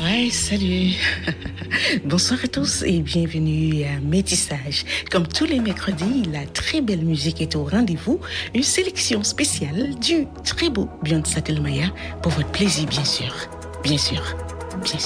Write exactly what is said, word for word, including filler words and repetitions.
Ouais, salut. Bonsoir à tous et bienvenue à Métissage. Comme tous les mercredis, la très belle musique est au rendez-vous. Une sélection spéciale du très beau Beyoncé Telmaya pour votre plaisir, bien sûr. Bien sûr. Bien sûr.